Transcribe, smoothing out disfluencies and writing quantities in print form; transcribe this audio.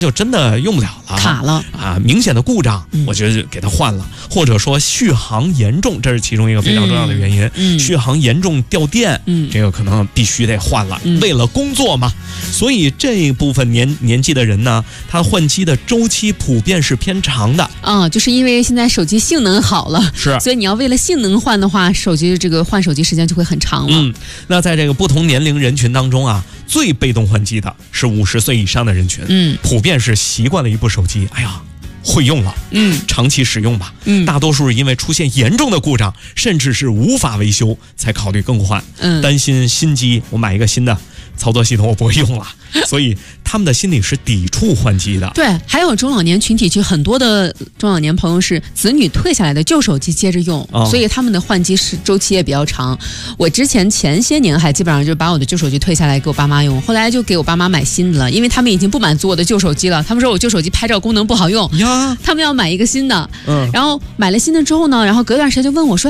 就真的用不了了， 卡了啊，明显的故障，我觉得就给它换了，或者说续航严重，这是其中一个非常重要的原因。续航严重掉电，这个可能必须得换了，为了工作嘛。所以这一部分年纪的人呢，他换机的周期普遍是偏长的。 就是因为现在手机性能好了， 是， 所以你要为了性能换的话，手机这个换手机时间就会很长了。 那在这个不同年龄人群当中啊，最被动换机的是50岁以上的人群，普遍是习惯了一部手机，哎呀，会用了，长期使用吧，大多数是因为出现严重的故障，甚至是无法维修才考虑更换，担心新机我买一个新的操作系统我不会用了，所以他们的心里是抵触换机的。 对，还有中老年群体，就很多的中老年朋友是子女退下来的旧手机接着用，所以他们的换机周期也比较长。我之前些年还基本上就把我的旧手机退下来给我爸妈用，后来就给我爸妈买新的了，因为他们已经不满足我的旧手机了，他们说我旧手机拍照功能不好用呀，他们要买一个新的。然后买了新的之后呢，然后隔段时间就问我说